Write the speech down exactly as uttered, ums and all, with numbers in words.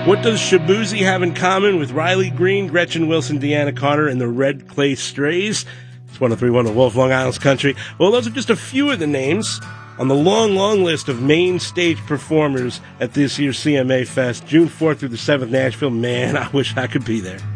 What does Shaboozey have in common with Riley Green, Gretchen Wilson, Deanna Carter, and the Red Clay Strays? It's one oh three point one, The Wolf, Long Island's Country. Well, those are just a few of the names on the long, long list of main stage performers at this year's C M A Fest, June fourth through the seventh, Nashville. Man, I wish I could be there.